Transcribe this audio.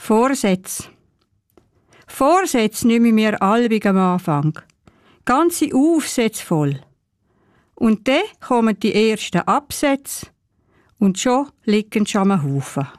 Vorsätze. Vorsätze nehmen wir allebig am Anfang. Ganze Aufsätze voll. Und dann kommen die ersten Absätze und schon liegen sie am Haufen.